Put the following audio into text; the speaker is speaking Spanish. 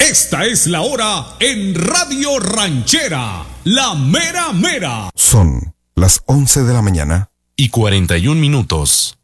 Esta es la hora en Radio Ranchera, la mera mera. Son las 11 de la mañana y 41 minutos.